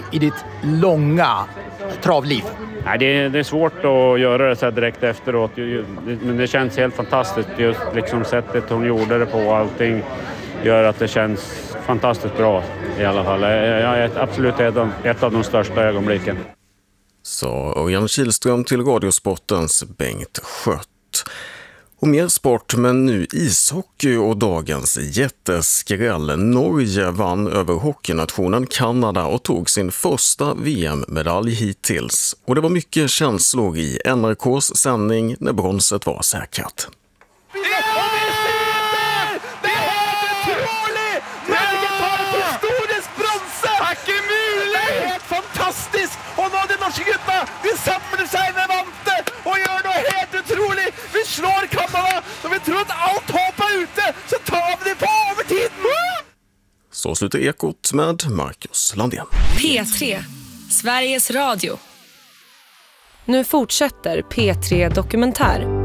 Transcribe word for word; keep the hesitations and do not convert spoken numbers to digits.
i ditt långa travliv? Nej, det, är, det är svårt att göra det så här direkt efteråt. Men det känns helt fantastiskt. Just liksom sättet hon gjorde det på. Allting gör att det känns fantastiskt bra i alla fall. Jag är absolut ett av, ett av de största ögonblicken. Så Örjan Kihlström till Radiosportens Bengt Skött. Och mer sport, men nu ishockey och dagens jätteskräll. Norge vann över hockeynationen Kanada och tog sin första V M-medalj hittills. Och det var mycket känslor i N R K:s sändning när bronset var säkrat. Vi samlar sig med vante och gör något helt otroligt. Vi slår Kanada och vi tror att allt hoppar ute, så tar vi det på övertiden. Så slutar Ekot med Marcus Landén. P tre, Sveriges Radio. Nu fortsätter P tre Dokumentär.